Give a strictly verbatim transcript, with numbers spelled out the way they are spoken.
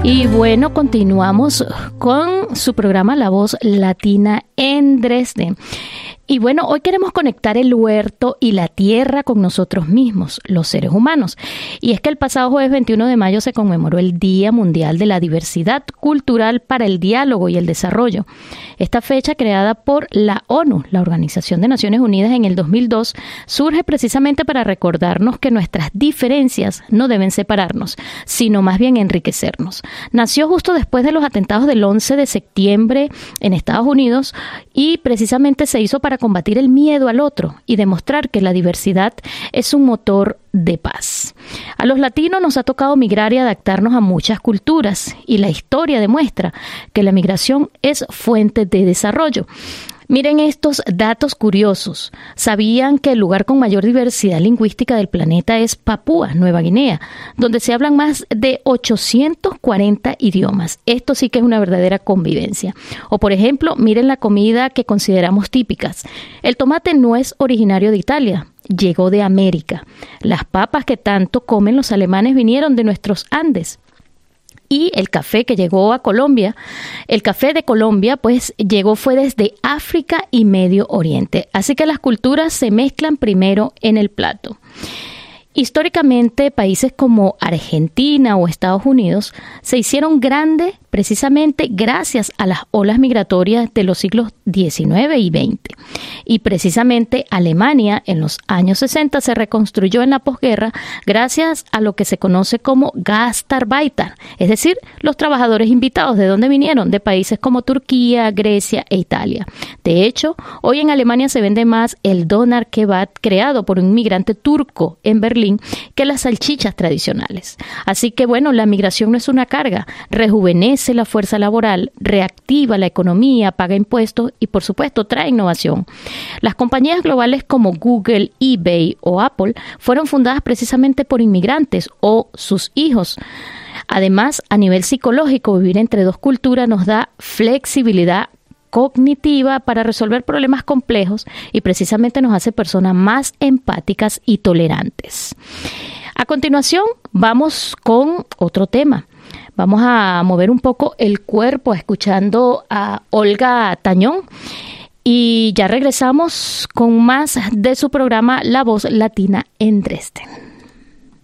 Y bueno, continuamos con su programa La Voz Latina en Dresden. Y bueno, hoy queremos conectar el huerto y la tierra con nosotros mismos, los seres humanos. Y es que el pasado jueves veintiuno de mayo se conmemoró el Día Mundial de la Diversidad Cultural para el Diálogo y el Desarrollo. Esta fecha, creada por la ONU, la Organización de Naciones Unidas, en el dos mil dos, surge precisamente para recordarnos que nuestras diferencias no deben separarnos, sino más bien enriquecernos. Nació justo después de los atentados del once de septiembre en Estados Unidos y precisamente se hizo para combatir el miedo al otro y demostrar que la diversidad es un motor de paz. A los latinos nos ha tocado migrar y adaptarnos a muchas culturas, y la historia demuestra que la migración es fuente de desarrollo. Miren estos datos curiosos. ¿Sabían que el lugar con mayor diversidad lingüística del planeta es Papúa Nueva Guinea, donde se hablan más de ochocientos cuarenta idiomas? Esto sí que es una verdadera convivencia. O por ejemplo, miren la comida que consideramos típicas. El tomate no es originario de Italia, llegó de América. Las papas que tanto comen los alemanes vinieron de nuestros Andes. Y el café que llegó a Colombia, el café de Colombia, pues llegó fue desde África y Medio Oriente. Así que las culturas se mezclan primero en el plato. Históricamente, países como Argentina o Estados Unidos se hicieron grandes precisamente gracias a las olas migratorias de los siglos diecinueve y veinte. Y precisamente Alemania en los años sesenta se reconstruyó en la posguerra gracias a lo que se conoce como Gastarbeiter, es decir, los trabajadores invitados. ¿De dónde vinieron? De países como Turquía, Grecia e Italia. De hecho, hoy en Alemania se vende más el Doner Kebab creado por un inmigrante turco en Berlín que las salchichas tradicionales. Así que bueno, la migración no es una carga, rejuvenece la fuerza laboral, reactiva la economía, paga impuestos y por supuesto trae innovación. Las compañías globales como Google, eBay o Apple fueron fundadas precisamente por inmigrantes o sus hijos. Además, a nivel psicológico, vivir entre dos culturas nos da flexibilidad cognitiva para resolver problemas complejos y precisamente nos hace personas más empáticas y tolerantes. A continuación, vamos con otro tema. Vamos a mover un poco el cuerpo escuchando a Olga Tañón y ya regresamos con más de su programa La Voz Latina en Dresden.